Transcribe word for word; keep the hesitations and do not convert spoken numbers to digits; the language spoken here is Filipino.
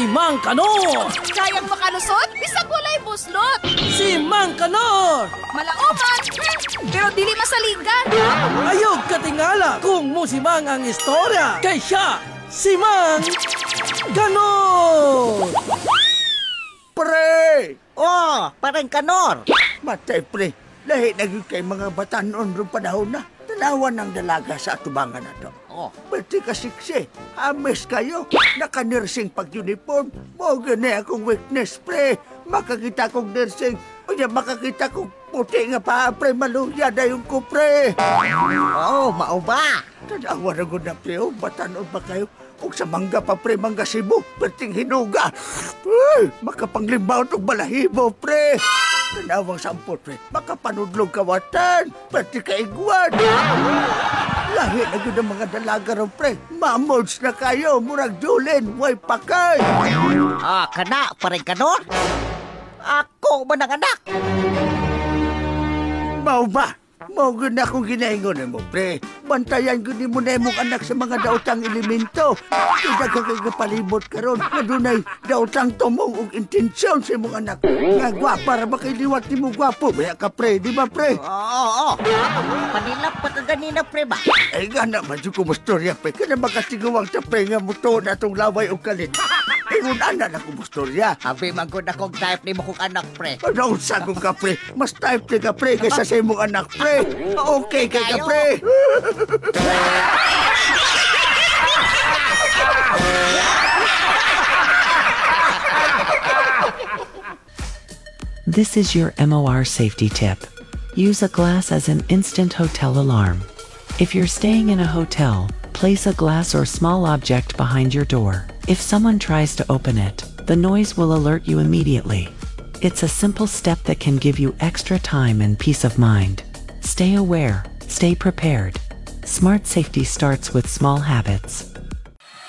si Mang Kanor! Kayang makalusot, bisag walay buslot. Si Mang Kanor! Malaoman, pero dili masaligan. Ayog katingala kung musimang ang istorya kay siya, si Mang Kanor! Pre! Oh, parang Kanor. Matay pre, lahi na yun kay mga batanon rin panahon na. Tanawan ng dalaga sa atubangan na to. Oh, Pwede ka siksi, ames kayo, naka-nursing pag-uniform. Mo gani akong weakness, pre. Makakita kong nursing, o niya makakita kong puti nga pa, pre, maluya na yung ko, pre. oh, mao ba? Tanawa na gud na, pre, o, batanon ba kayo? O sa mangga pa, pre, mangga Cebu, perting hinuga. Pre, makapanglimbaw og balahibo, pre. Tanawang sampot, pre, makapanudlog kawatan, pati kaigwan. Lahi na yun ang mga dalaga ron, pre. Mamods na kayo, murag Julin, way pakay. Ah, kana, parang Kanor? Ako ba ng anak? Mau ba? Mau gud na akong ginaingon mo, pre. Bantayan gud mo na imong anak sa mga daotang elemento. Tidak ka kay palibot karon. Nga dunay daotang tumong og intensyon sa imong anak. Nga gwapa ra ba kay liwat nimo gwapo? Baya ka, pre, di ba, pre? Oo, oo. Panilap pa ka ganina, pre ba? Ay, gana, madyo ko mo storya, pre. Kana makasiguwang sa pre nga muto na itong laway o kalit. Ingon ana na ko mo storya. Abi man gud akong type ni mo kong anak, pre. Ano sa ko ka, pre? Mas type ni ka, pre, kaysa sa imong anak, pre. Okay kay ka, pre. This is your M O R safety tip. Use a glass as an instant hotel alarm. If you're staying in a hotel, place a glass or small object behind your door. If someone tries to open it, the noise will alert you immediately. It's a simple step that can give you extra time and peace of mind. Stay aware, stay prepared. Smart safety starts with small habits.